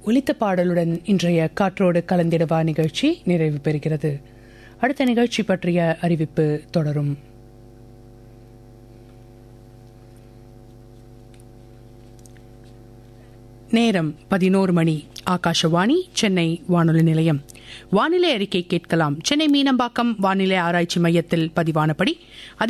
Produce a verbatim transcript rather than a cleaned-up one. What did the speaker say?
ஒலித்த பாடலுடன் இன்றைய காற்றோடு கலந்திடவா நிகழ்ச்சி நிறைவு பெறுகிறது. அடுத்த நிகழ்ச்சி பற்றிய அறிவிப்பு தொடரும். நேரம் பதினோரு மணி. ஆகாஷவாணி சென்னை வானொலி நிலையம். வானிலை அறிக்கை கேட்கலாம். சென்னை மீனம்பாக்கம் வானிலை ஆராய்ச்சி மையத்தில் பதிவானபடி